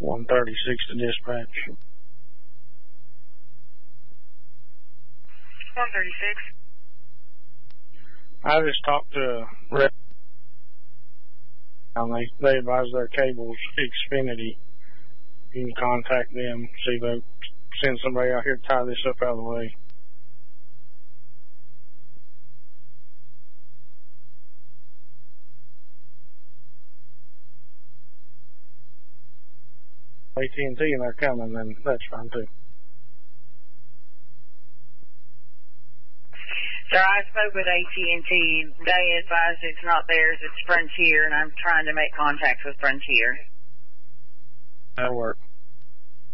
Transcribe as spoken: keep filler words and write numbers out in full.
one thirty-six to dispatch. one thirty-six. I just talked to Rep. And they, they advise their cable's Xfinity. You can contact them, see if they send somebody out here to tie this up out of the way. A T and T and they're coming, then that's fine too. Sir, I spoke with A T and T. They advised it's not theirs, it's Frontier, and I'm trying to make contacts with Frontier. That'll work.